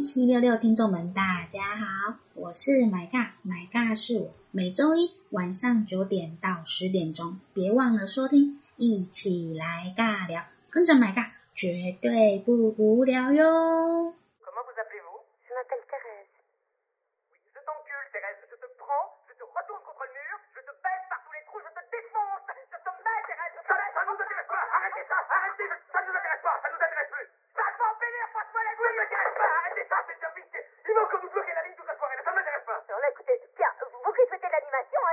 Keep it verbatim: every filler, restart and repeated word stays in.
七六六听众们，大家好，我是买尬，买尬是我，每周一晚上九点到十点钟，别忘了收听，一起来尬聊，跟着买尬，绝对不无聊哟。 Comment vous appelez-vous? Je m'appelle Thérèse. Oui, je t'encule, Thérèse. Je te prends, je te retourne contre le mur, je te baisse par tous les trous, je te défonce. Je te mets, Thérèse. Ça, ça nous intéresse pas. Arrêtez ça, arrêtez. Ça ne nous intéresse pas, ça nous intéresse plus.